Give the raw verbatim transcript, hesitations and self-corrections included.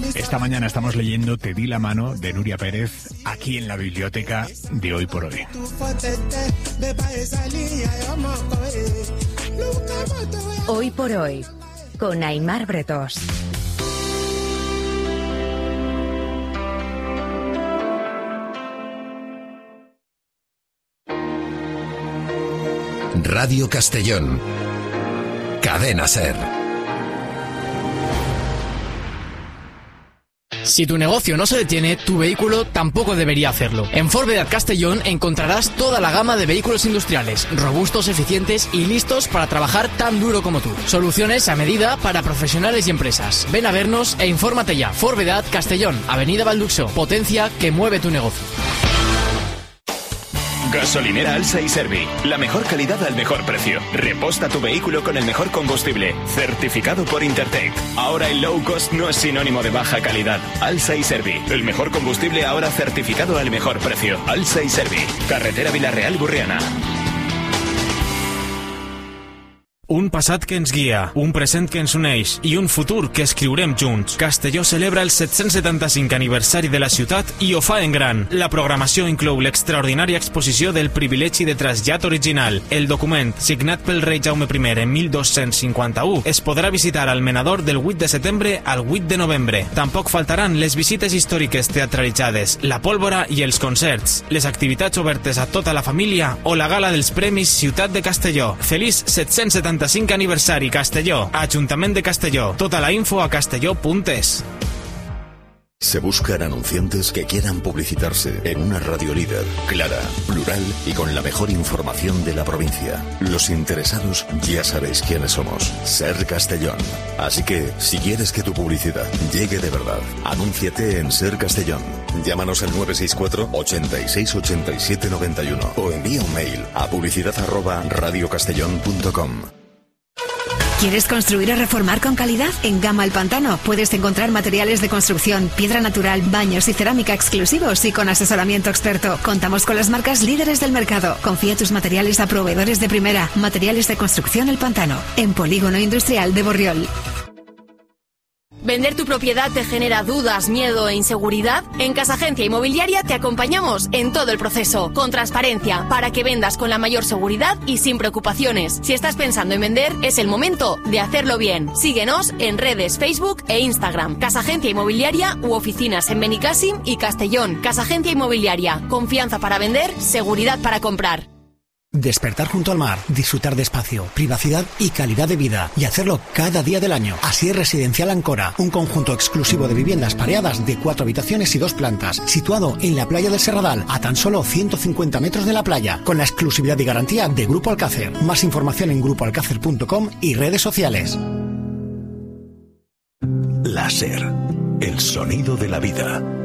Esta mañana estamos leyendo Te di la mano de Nuria Pérez aquí en la biblioteca de Hoy por Hoy. Hoy por Hoy, con Aimar Bretós. Radio Castellón. Cadena SER. Si tu negocio no se detiene, tu vehículo tampoco debería hacerlo. En Forvedat Castellón encontrarás toda la gama de vehículos industriales, robustos, eficientes y listos para trabajar tan duro como tú. Soluciones a medida para profesionales y empresas. Ven a vernos e infórmate ya. Forvedat Castellón, Avenida Balduxo. Potencia que mueve tu negocio. Gasolinera Alsa y Servi. La mejor calidad al mejor precio. Reposta tu vehículo con el mejor combustible. Certificado por Intertech. Ahora el low cost no es sinónimo de baja calidad. Alsa y Servi. El mejor combustible ahora certificado al mejor precio. Alsa y Servi. Carretera Vilareal-Burriana. Un passat que ens guia, un present que ens uneix i un futur que escriurem junts. Castelló celebra el set-cents setanta-cinc aniversari de la ciutat i ho fa en gran. La programació inclou l'extraordinària exposició del privilegi de trasllat original. El document, signat pel rei Jaume primer en mil dos-cents cinquanta-u, es podrà visitar al menador del vuit de setembre al vuit de novembre. Tampoc faltaran les visites històriques teatralitzades, la pólvora i els concerts, les activitats obertes a tota la família o la gala dels Premis Ciutat de Castelló. Feliç set-cents setanta-cinc aniversari Castelló, Ajuntament de Castelló. Tota la info a castelló punto es. Se buscan anunciantes que quieran publicitarse en una radio líder, clara, plural y con la mejor información de la provincia. Los interesados ya sabéis quiénes somos, SER Castellón. Así que, si quieres que tu publicidad llegue de verdad, anúnciate en SER Castellón. Llámanos al nueve seis cuatro, ochenta y seis, ochenta y siete, noventa y uno o envía un mail a publicidad arroba radiocastellón punto com. ¿Quieres construir o reformar con calidad? En Gama El Pantano puedes encontrar materiales de construcción, piedra natural, baños y cerámica exclusivos y con asesoramiento experto. Contamos con las marcas líderes del mercado. Confía tus materiales a proveedores de primera. Materiales de construcción El Pantano, en Polígono Industrial de Borriol. ¿Vender tu propiedad te genera dudas, miedo e inseguridad? En Casa Agencia Inmobiliaria te acompañamos en todo el proceso, con transparencia, para que vendas con la mayor seguridad y sin preocupaciones. Si estás pensando en vender, es el momento de hacerlo bien. Síguenos en redes Facebook e Instagram. Casa Agencia Inmobiliaria u oficinas en Benicàssim y Castellón. Casa Agencia Inmobiliaria. Confianza para vender, seguridad para comprar. Despertar junto al mar, disfrutar de espacio, privacidad y calidad de vida, y hacerlo cada día del año. Así es Residencial Ancora, un conjunto exclusivo de viviendas pareadas de cuatro habitaciones y dos plantas, situado en la playa del Serradal, a tan solo ciento cincuenta metros de la playa, con la exclusividad y garantía de Grupo Alcácer. Más información en grupo alcácer punto com y redes sociales. La SER, el sonido de la vida.